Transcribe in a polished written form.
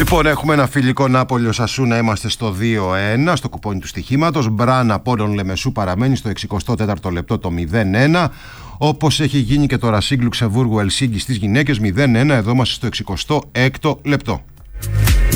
Λοιπόν, έχουμε ένα φιλικό Νάπολη Οσασούνα, είμαστε στο 2-1 στο κουπόνι του στοιχήματος. Μπραν Απόλλων Λεμεσού παραμένει στο 64ο λεπτό το 0-1. Όπως έχει γίνει και το Ρασίγκ Λουξεμβούργου Ελσίγκη στις γυναίκες 0-1, εδώ είμαστε στο 66ο λεπτό.